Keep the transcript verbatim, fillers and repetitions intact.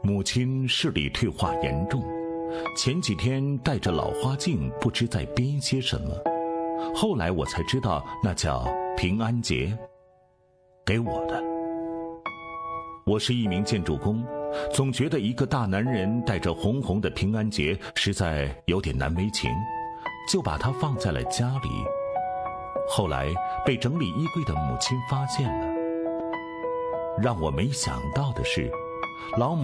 母亲视力退化严重，前几天戴着老花镜，不知在编些什么。后来我才知道，那叫平安结，给我的。我是一名建筑工，总觉得一个大男人带着红红的平安结实在有点难为情，就把它放在了家里。后来被整理衣柜的母亲发现了。让我没想到的是，老母